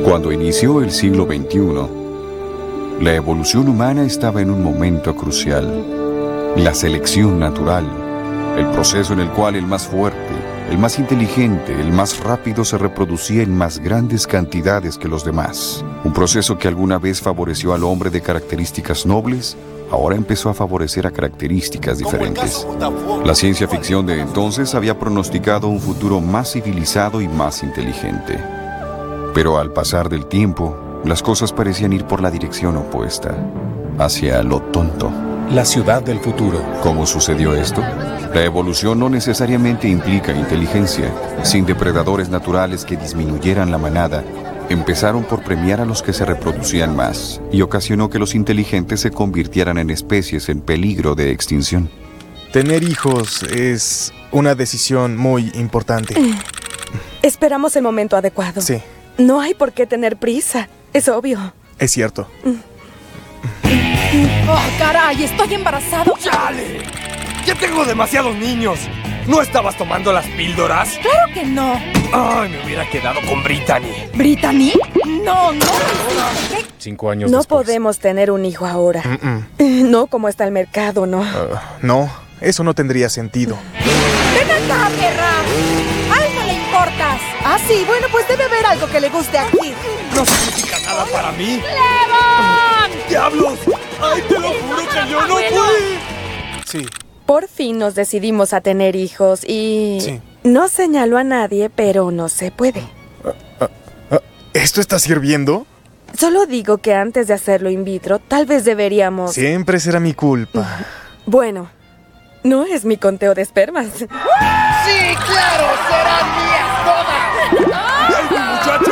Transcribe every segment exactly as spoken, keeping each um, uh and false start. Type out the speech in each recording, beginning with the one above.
Cuando inició el siglo veintiuno, la evolución humana estaba en un momento crucial. La selección natural, el proceso en el cual el más fuerte, el más inteligente, el más rápido se reproducía en más grandes cantidades que los demás. Un proceso que alguna vez favoreció al hombre de características nobles, ahora empezó a favorecer a características diferentes. La ciencia ficción de entonces había pronosticado un futuro más civilizado y más inteligente. Pero al pasar del tiempo, las cosas parecían ir por la dirección opuesta, hacia lo tonto. La ciudad del futuro. ¿Cómo sucedió esto? La evolución no necesariamente implica inteligencia. Sin depredadores naturales que disminuyeran la manada, empezaron por premiar a los que se reproducían más y ocasionó que los inteligentes se convirtieran en especies en peligro de extinción. Tener hijos es una decisión muy importante. Mm. Esperamos el momento adecuado. Sí. No hay por qué tener prisa, es obvio. Es cierto. Mm. ¡Oh, caray! ¡Estoy embarazado! ¡Chale! ¡Ya tengo demasiados niños! ¿No estabas tomando las píldoras? ¡Claro que no! ¡Ay, me hubiera quedado con Brittany! ¿Brittany? No, no. ¿Qué? Cinco años No después. podemos tener un hijo ahora. Mm -mm. No como está el mercado, ¿no? Uh, no, eso no tendría sentido. ¡Ven acá, perra! ¡A él no le importas! Ah, sí, bueno, pues debe haber algo que le guste aquí. No significa nada para mí. ¡Levon! ¡Diablos! ¡Ay, te lo juro que yo no fui! Sí. Por fin nos decidimos a tener hijos y... Sí. No señalo a nadie, pero no se puede. Uh, uh, uh, ¿Esto está sirviendo? Solo digo que antes de hacerlo in vitro, tal vez deberíamos... Siempre será mi culpa. Bueno, no es mi conteo de espermas. ¡Sí, claro! ¡Serán mías todas! ¡Ay, muchacho!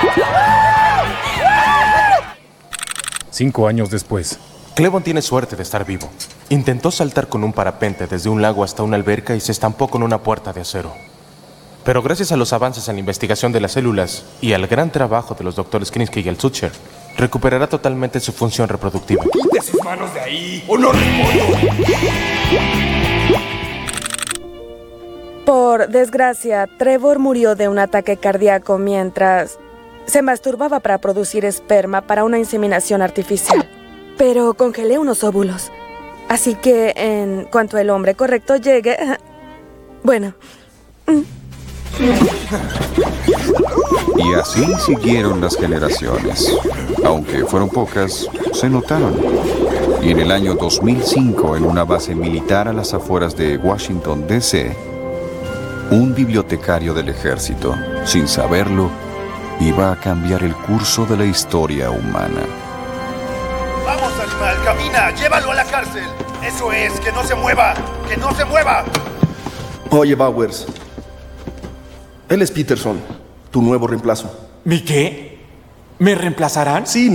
Cinco años después. Clevon tiene suerte de estar vivo. Intentó saltar con un parapente desde un lago hasta una alberca y se estampó con una puerta de acero. Pero gracias a los avances en la investigación de las células y al gran trabajo de los doctores Krinsky y Altucher, recuperará totalmente su función reproductiva. ¡Quite sus manos de ahí o no respondo! Por desgracia, Trevor murió de un ataque cardíaco mientras se masturbaba para producir esperma para una inseminación artificial. Pero congelé unos óvulos. Así que en cuanto el hombre correcto llegue... Bueno... Y así siguieron las generaciones. Aunque fueron pocas, se notaron. Y en el año dos mil cinco, en una base militar a las afueras de Washington, D C, un bibliotecario del ejército, sin saberlo, iba a cambiar el curso de la historia humana. ¡Vamos, animal! ¡Camina! ¡Llévalo a la cárcel! ¡Eso es! ¡Que no se mueva! ¡Que no se mueva! Oye, Bowers. Él es Peterson, tu nuevo reemplazo. ¿Mi qué? ¿Me reemplazarán? Sí,